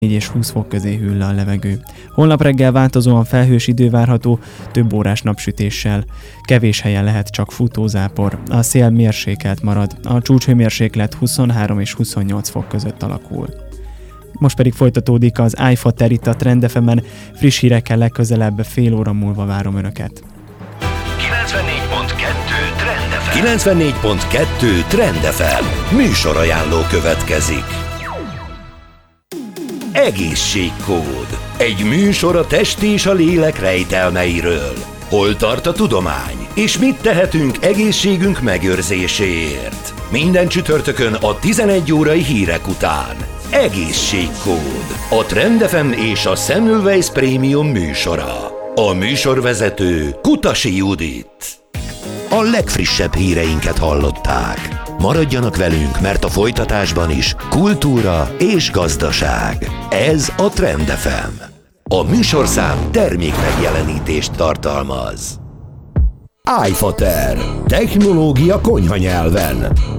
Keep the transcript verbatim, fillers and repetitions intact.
és húsz fok közé hűl le a levegő. Holnap reggel változóan felhős idő várható, több órás napsütéssel. Kevés helyen lehet csak futózápor. A szél mérsékelt marad. A csúcshőmérséklet huszonhárom és huszonnyolc fok között alakul. Most pedig folytatódik az iFater itt a Trend ef emen. Friss hírekkel legközelebb fél óra múlva várom Önöket. kilencvennégy pont kettő Trend ef em. kilencvennégy pont kettő Trend ef em. Műsorajánló következik. Egészségkód. Egy műsor a test és a lélek rejtelmeiről. Hol tart a tudomány? És mit tehetünk egészségünk megőrzéséért? Minden csütörtökön a tizenegy órai hírek után. Egészségkód. A Trend ef em és a Semmelweis Prémium műsora. A műsorvezető Kutasi Judit. A legfrissebb híreinket hallották. Maradjanak velünk, mert a folytatásban is kultúra és gazdaság. Ez a Trend ef em. A műsorszám termékmegjelenítést tartalmaz. iFater. Technológia konyhanyelven.